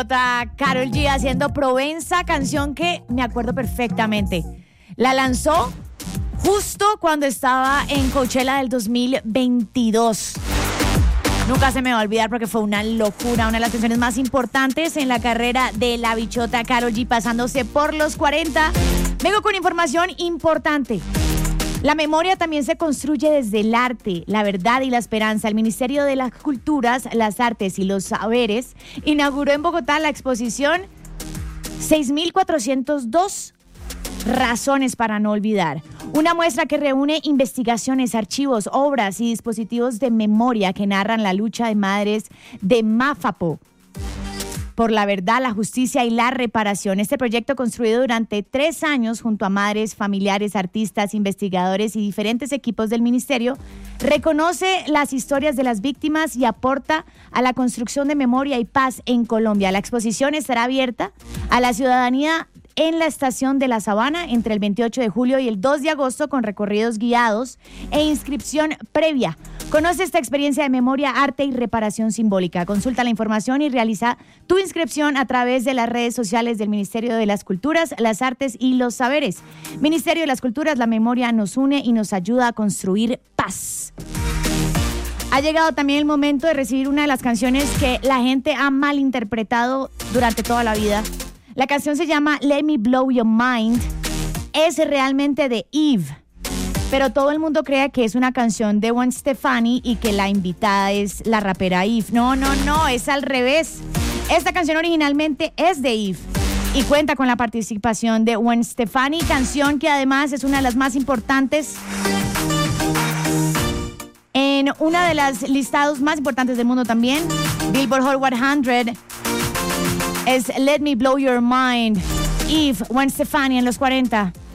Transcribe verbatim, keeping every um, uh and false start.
Karol G haciendo Provenza, canción que me acuerdo perfectamente. La lanzó justo cuando estaba en Coachella del dos mil veintidós. Nunca se me va a olvidar porque fue una locura, una de las canciones más importantes en la carrera de la bichota Karol G, pasándose por los cuarenta. Vengo con información importante. La memoria también se construye desde el arte, la verdad y la esperanza. El Ministerio de las Culturas, las Artes y los Saberes inauguró en Bogotá la exposición seis mil cuatrocientas dos Razones para no olvidar. Una muestra que reúne investigaciones, archivos, obras y dispositivos de memoria que narran la lucha de madres de Máfapo por la verdad, la justicia y la reparación. Este proyecto, construido durante tres años junto a madres, familiares, artistas, investigadores y diferentes equipos del ministerio, reconoce las historias de las víctimas y aporta a la construcción de memoria y paz en Colombia. La exposición estará abierta a la ciudadanía en la estación de La Sabana entre el veintiocho de julio y el dos de agosto, con recorridos guiados e inscripción previa. Conoce esta experiencia de memoria, arte y reparación simbólica. Consulta la información y realiza tu inscripción a través de las redes sociales del Ministerio de las Culturas, las Artes y los Saberes. Ministerio de las Culturas, la memoria nos une y nos ayuda a construir paz. Ha llegado también el momento de recibir una de las canciones que la gente ha malinterpretado durante toda la vida. La canción se llama Let Me Blow Your Mind. Es realmente de Eve, pero todo el mundo cree que es una canción de Gwen Stefani y que la invitada es la rapera Eve. No, no, no, es al revés. Esta canción originalmente es de Eve y cuenta con la participación de Gwen Stefani, canción que además es una de las más importantes en una de las listados más importantes del mundo también, Billboard Hot cien. Es Let Me Blow Your Mind, Eve, Gwen Stefani en los cuarenta.